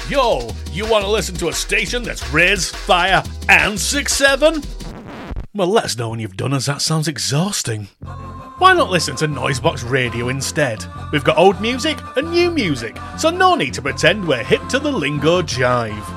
Yo, you want to listen to a station that's Riz, Fire, and 6-7? Well, let us know when you've done, as that sounds exhausting. Why not listen to Noisebox Radio instead? We've got old music and new music, so no need to pretend we're hip to the lingo jive.